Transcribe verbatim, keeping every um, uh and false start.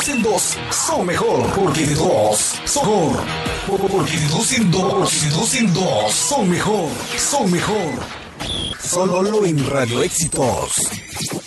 dos en dos son mejor, porque de dos son mejor. Porque de dos en dos, de dos en dos son mejor, son mejor. Solo en Radio Éxitos.